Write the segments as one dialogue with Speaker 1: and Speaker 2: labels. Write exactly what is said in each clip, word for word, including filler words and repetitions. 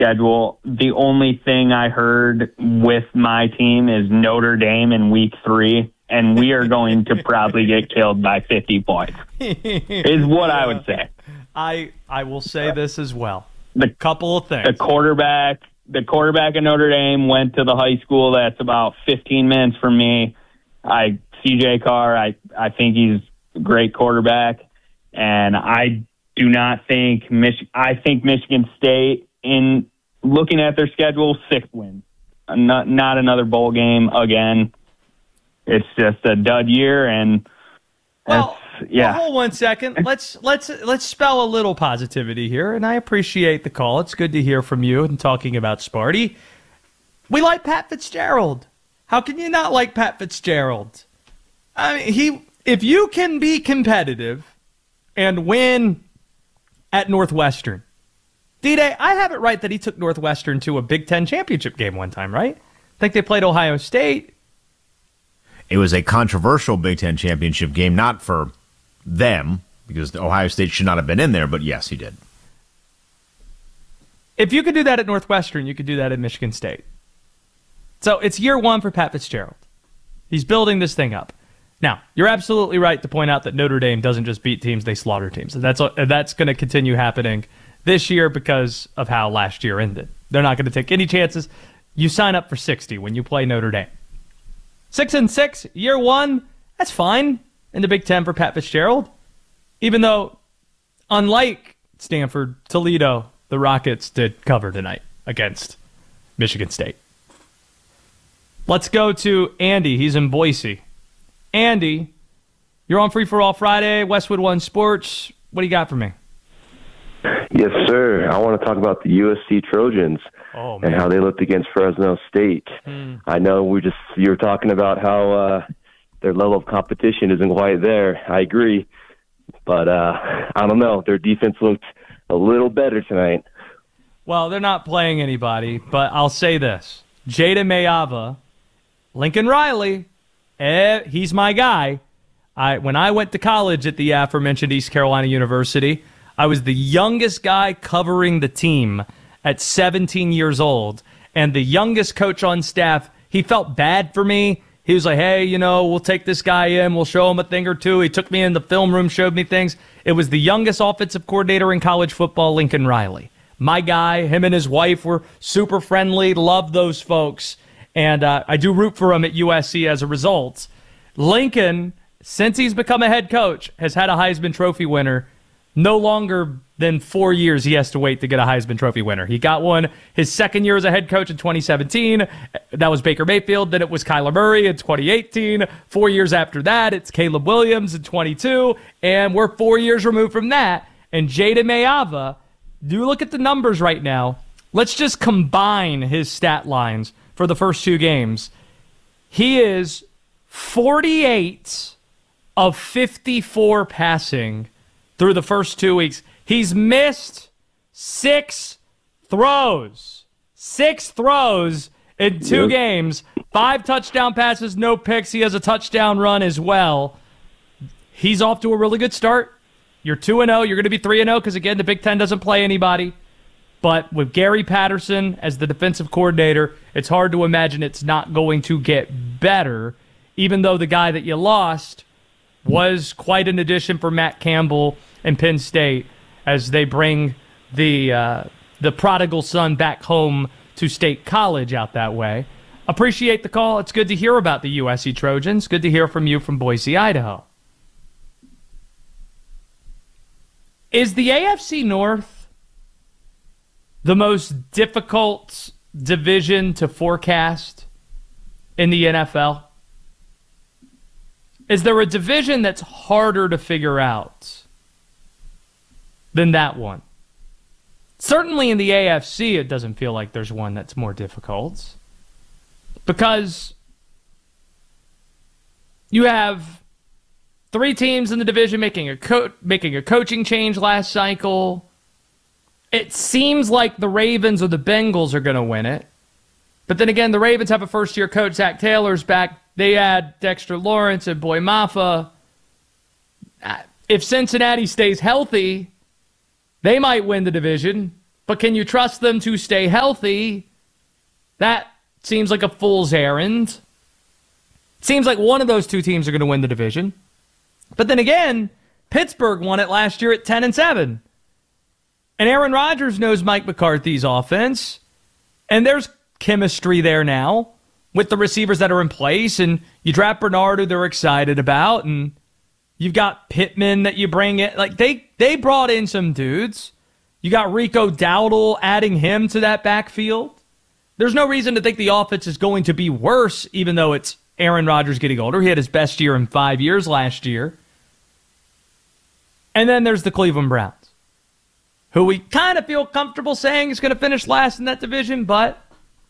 Speaker 1: schedule. The only thing I heard with my team is Notre Dame in week three, and we are going to probably get killed by fifty points, is what I would say.
Speaker 2: I I will say this as well.
Speaker 1: The
Speaker 2: couple of things.
Speaker 1: The quarterback, the quarterback of Notre Dame went to the high school that's about fifteen minutes from me. I C J Carr, I, I think he's a great quarterback, and I do not think Mich- I think Michigan State, in looking at their schedule, six wins. Not not another bowl game again. It's just a dud year, and
Speaker 2: well,
Speaker 1: yeah.
Speaker 2: Well, hold one second. Let's let's let's spell a little positivity here, and I appreciate the call. It's good to hear from you and talking about Sparty. We like Pat Fitzgerald. How can you not like Pat Fitzgerald? I mean, he if you can be competitive and win at Northwestern. D-Day, I have it right that he took Northwestern to a Big Ten championship game one time, right? I think they played Ohio State.
Speaker 3: It was a controversial Big Ten championship game, not for them, because Ohio State should not have been in there, but yes, he did.
Speaker 2: If you could do that at Northwestern, you could do that at Michigan State. So it's year one for Pat Fitzgerald. He's building this thing up. Now, you're absolutely right to point out that Notre Dame doesn't just beat teams, they slaughter teams. And that's, and that's going to continue happening this year because of how last year ended. They're not going to take any chances. You sign up for sixty when you play Notre Dame. Six and six, year one, that's fine in the Big Ten for Pat Fitzgerald. Even though, unlike Stanford, Toledo, the Rockets did cover tonight against Michigan State. Let's go to Andy. He's in Boise. Andy, you're on Free for All Friday, Westwood One Sports. What do you got for me?
Speaker 4: Yes, sir. I want to talk about the U S C Trojans
Speaker 2: oh,
Speaker 4: and how they looked against Fresno State. Hmm. I know we just you were talking about how uh, their level of competition isn't quite there. I agree, but uh, I don't know. Their defense looked a little better tonight.
Speaker 2: Well, they're not playing anybody, but I'll say this: Jada Mayava, Lincoln Riley, eh, he's my guy. I when I went to college at the aforementioned East Carolina University, I was the youngest guy covering the team at seventeen years old, and the youngest coach on staff, he felt bad for me. He was like, hey, you know, we'll take this guy in, we'll show him a thing or two. He took me in the film room, showed me things. It was the youngest offensive coordinator in college football, Lincoln Riley. My guy, him and his wife were super friendly, loved those folks, and uh, I do root for him at U S C as a result. Lincoln, since he's become a head coach, has had a Heisman Trophy winner. No longer than four years he has to wait to get a Heisman Trophy winner. He got one his second year as a head coach in twenty seventeen. That was Baker Mayfield. Then it was Kyler Murray in twenty eighteen. Four years after that, it's Caleb Williams in twenty-two. And we're four years removed from that. And Jada Mayava, do look at the numbers right now. Let's just combine his stat lines for the first two games. He is forty-eight of fifty-four passing through the first two weeks. He's missed six throws. Six throws in two yep. games. Five touchdown passes, no picks. He has a touchdown run as well. He's off to a really good start. You're two and oh. You're going to be three and oh because, again, the Big Ten doesn't play anybody. But with Gary Patterson as the defensive coordinator, it's hard to imagine it's not going to get better, even though the guy that you lost was quite an addition for Matt Campbell and Penn State as they bring the uh, the prodigal son back home to State College out that way. Appreciate the call. It's good to hear about the U S C Trojans. Good to hear from you from Boise, Idaho. Is the A F C North the most difficult division to forecast in the N F L? Is there a division that's harder to figure out than that one? Certainly in the A F C, it doesn't feel like there's one that's more difficult. Because you have three teams in the division making a co- making a coaching change last cycle. It seems like the Ravens or the Bengals are going to win it. But then again, the Ravens have a first-year coach, Zach Taylor's back. They add Dexter Lawrence and Boy Mafa. If Cincinnati stays healthy, they might win the division. But can you trust them to stay healthy? That seems like a fool's errand. Seems like one of those two teams are going to win the division. But then again, Pittsburgh won it last year at ten and seven. And Aaron Rodgers knows Mike McCarthy's offense. And there's chemistry there now with the receivers that are in place. And you draft Bernard, who they're excited about. And you've got Pittman that you bring in. Like, they, they brought in some dudes. You got Rico Dowdle, adding him to that backfield. There's no reason to think the offense is going to be worse, even though it's Aaron Rodgers getting older. He had his best year in five years last year. And then there's the Cleveland Browns, who we kind of feel comfortable saying is going to finish last in that division, but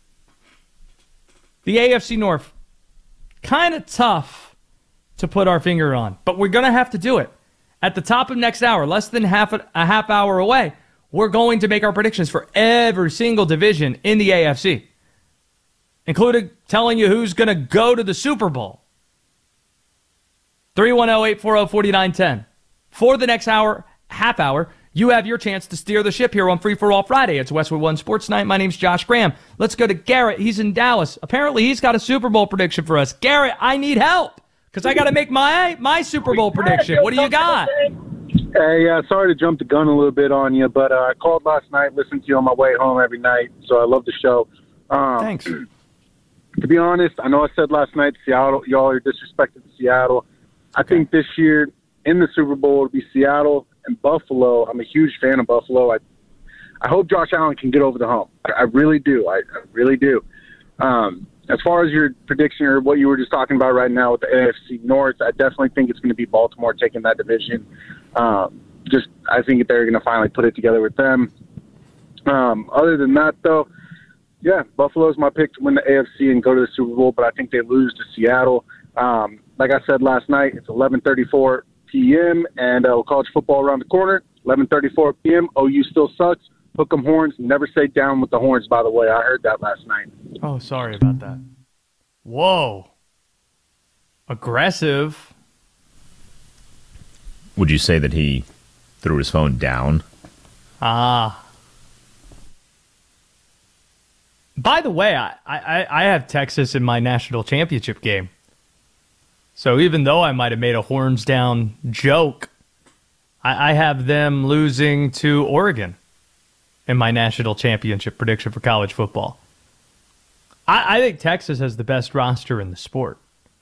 Speaker 2: the A F C North, kind of tough to put our finger on. But we're going to have to do it. At the top of next hour, less than half a, a half hour away, we're going to make our predictions for every single division in the A F C, including telling you who's going to go to the Super Bowl. three one zero, eight four zero, four nine one zero. For the next hour, half hour, you have your chance to steer the ship here on Free For All Friday. It's Westwood One Sports Night. My name's Josh Graham. Let's go to Garrett. He's in Dallas. Apparently, he's got a Super Bowl prediction for us. Garrett, I need help because I got to make my my Super Bowl prediction. What do you got?
Speaker 5: Hey, uh, sorry to jump the gun a little bit on you, but uh, I called last night, listened to you on my way home every night, so I love the show. Um,
Speaker 2: Thanks.
Speaker 5: To be honest, I know I said last night Seattle, y'all are disrespecting Seattle. I
Speaker 2: Okay.
Speaker 5: think this year in the Super Bowl it'll be Seattle and Buffalo. I'm a huge fan of Buffalo. I I hope Josh Allen can get over the hump. I, I really do. I, I really do. Um, as far as your prediction or what you were just talking about right now with the A F C North, I definitely think it's going to be Baltimore taking that division. Um, just I think they're going to finally put it together with them. Um, other than that, though, yeah, Buffalo's my pick to win the A F C and go to the Super Bowl, but I think they lose to Seattle. Um, like I said last night, it's eleven thirty-four p.m. and uh, college football around the corner. eleven thirty-four p.m. O U still sucks. Hook 'em horns. Never say down with the horns, by the way. I heard that last night.
Speaker 2: Oh, sorry about that. Whoa. Aggressive.
Speaker 3: Would you say that he threw his phone down?
Speaker 2: Ah. By the way, I, I, I have Texas in my national championship game. So even though I might have made a horns down joke, I, I have them losing to Oregon in my national championship prediction for college football. I, I think Texas has the best roster in the sport.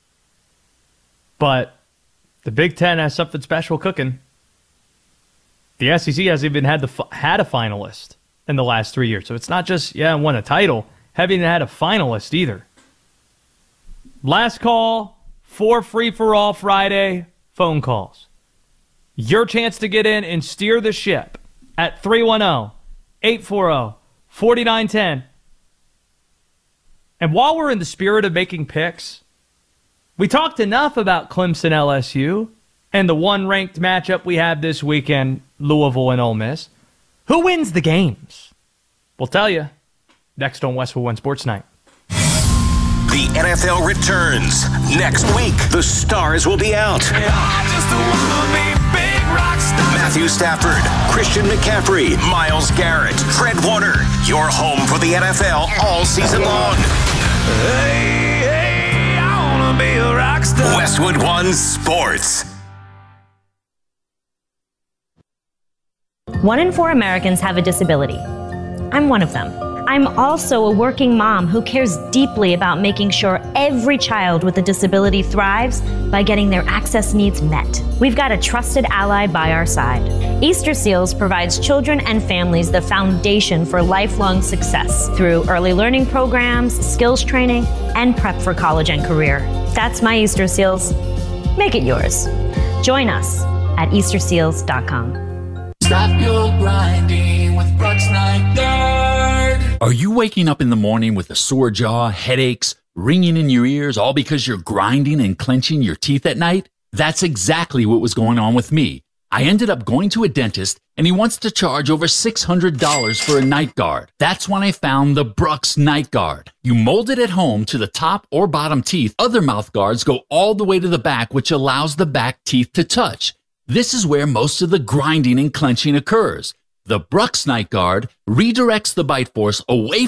Speaker 2: But the Big Ten has something special cooking. The S E C hasn't even had the had a finalist in the last three years. So it's not just, yeah, won a title. Haven't even had a finalist either. Last call for Free For All Friday phone calls. Your chance to get in and steer the ship at three one zero, eight four zero, four nine one zero. And while we're in the spirit of making picks, we talked enough about Clemson L S U and the one-ranked matchup we have this weekend, Louisville and Ole Miss. Who wins the games? We'll tell you next on Westwood One Sports Night.
Speaker 6: The N F L returns next week. The stars will be out. Matthew Stafford, Christian McCaffrey, Myles Garrett, Fred Warner. Your home for the N F L all season long. Hey, hey, I wanna be a rock star. Westwood One Sports.
Speaker 7: One in four Americans have a disability. I'm one of them. I'm also a working mom who cares deeply about making sure every child with a disability thrives by getting their access needs met. We've got a trusted ally by our side. Easter Seals provides children and families the foundation for lifelong success through early learning programs, skills training, and prep for college and career. That's my Easter Seals. Make it yours. Join us at easter seals dot com.
Speaker 8: Stop your grinding with Brooks Night Guard.
Speaker 9: Are you waking up in the morning with a sore jaw, headaches, ringing in your ears, all because you're grinding and clenching your teeth at night? That's exactly what was going on with me. I ended up going to a dentist, and he wants to charge over six hundred dollars for a night guard. That's when I found the Brooks Night Guard. You mold it at home to the top or bottom teeth. Other mouth guards go all the way to the back, which allows the back teeth to touch. This is where most of the grinding and clenching occurs. The Brux Night Guard redirects the bite force away